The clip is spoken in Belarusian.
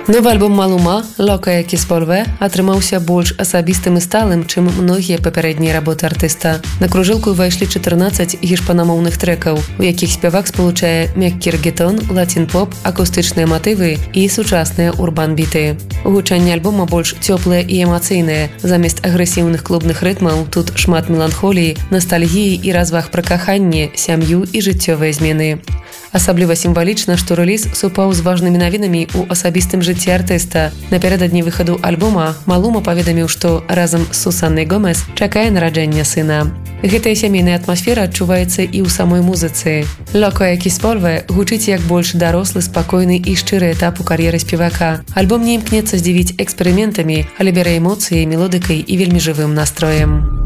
Новы альбом Малума «Лока як і спольве» атрымаўся больш асабістым і сталым, чым многія папярэднія работы артыста. На кружэлку ўвайшлі 14 гішпанамоўных трэкаў, у якіх спявак спалучае мяккі рэгетон, лацін-поп, акустычныя матывы і сучасныя урбан-біты. Гучанне альбома больш цёплае і эмацыйнае. Замест агрэсіўных клубных рытмаў тут шмат меланхоліі, настальгіі і разваг пра каханне, сям'ю і жыццёвыя змены. Асабліва сімвалічна, што рэліз супаў з важнымі навінамі ў асабістым жыцці артыста. Напярэдадні выхаду альбома Малума паведаміў, што разам з Сусаннай Гомес чакае нараджэння сына. Гэтая сямейная атмасфера адчуваецца і ў самой музыцы. «Лока як і спольве» гучыць як больш дарослы, спакойны і шчыры этап у кар'еры спевака. Альбом не імкнецца здзівіць эксперыментамі, але бярэ эмоцыяй, мелодыкай і вельмі жывым настроем.